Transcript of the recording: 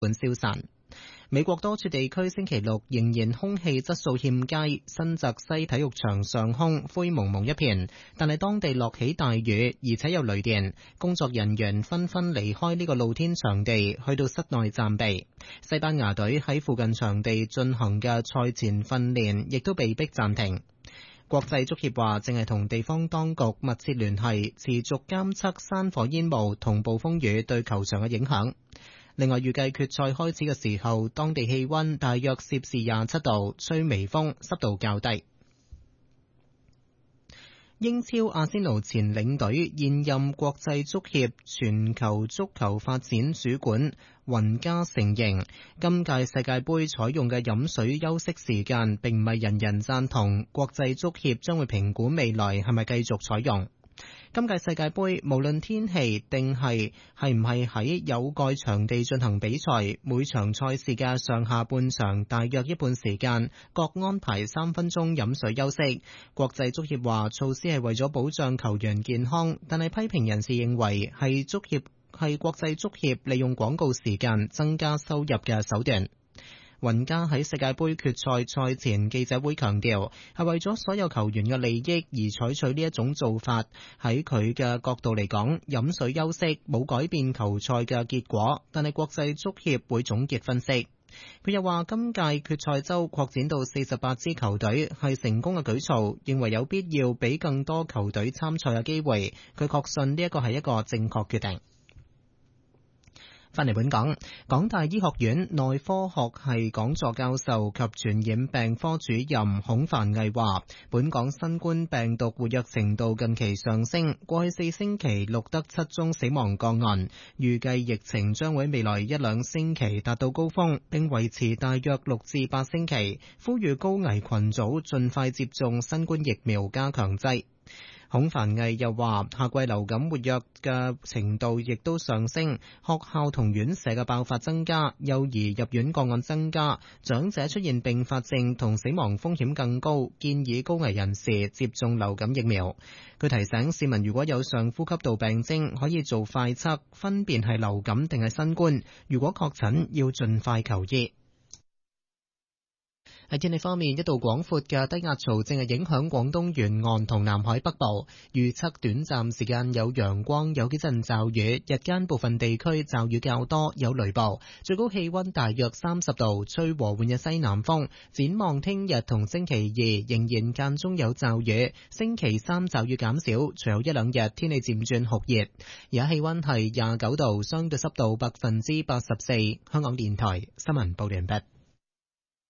本消散。美國多處地區星期六仍然空氣質素欠佳，新澤西體育場上空灰蒙蒙一片，但係當地落起大雨，而且有雷電，工作人員紛紛離開呢個露天場地，去到室內暫避。西班牙隊喺附近場地進行嘅賽前訓練，亦都被迫暫停。國際足協話正係同地方當局密切聯繫，持續監測山火煙霧同暴風雨對球場嘅影響。另外，預計決賽開始嘅時候，當地氣溫大約攝氏27度，吹微風，濕度較低。英超阿仙奴前領隊、現任國際足協全球足球發展主管雲加承認，今屆世界盃採用嘅飲水休息時間並唔係人人贊同，國際足協將會評估未來係咪繼續採用。今屆世界盃無論天氣定係唔係喺有蓋場地進行比賽，每場賽事嘅上下半場大約一半時間各安排3分鐘飲水休息。國際足協話措施係為咗保障球員健康，但係批評人士認為係國際足協利用廣告時間增加收入嘅手段。雲加喺世界盃決賽賽前記者會強調，係為咗所有球員嘅利益而採取呢一種做法。喺佢嘅角度嚟講，飲水休息冇改變球賽嘅結果，但係國際足協會總結分析。佢又話今屆決賽周擴展到48支球隊係成功嘅舉措，認為有必要俾更多球隊參賽嘅機會。佢確信呢一個係一個正確決定。翻嚟本港，港大醫學院內科學系講座教授及傳染病科主任孔繁毅話，本港新冠病毒活躍程度近期上升，過去4星期錄得7宗死亡個案，預計疫情將會未來1-2星期達到高峰，並維持大約6至8星期，呼籲高危群組盡快接種新冠疫苗加強劑。孔繁毅又話，夏季流感活躍嘅程度亦都上升，學校同院舍嘅爆發增加，幼兒入院個案增加，長者出現併發症同死亡風險更高，建議高危人士接種流感疫苗。佢提醒市民，如果有上呼吸道病徵，可以做快測，分辨係流感定係新冠，如果確診要盡快求醫。喺天氣方面，一道廣闊嘅低壓槽正係影響廣東沿岸同南海北部，預測短暫時間有陽光，有幾陣驟雨，日間部分地區驟雨較多，有雷暴，最高氣溫大約30度，吹和緩嘅西南風。展望聽日同星期2仍然間中有驟雨，星期3驟雨減少，隨後1-2日天氣漸轉酷熱。而家氣溫係29度，相對濕度84%。香港電台新聞報道完畢。